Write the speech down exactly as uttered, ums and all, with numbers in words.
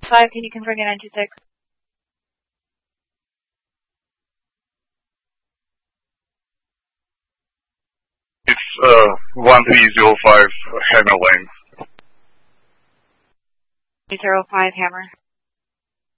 five, can you confirm your nine two six? It's uh, one three zero five Hammer Lane. three zero five Hammer.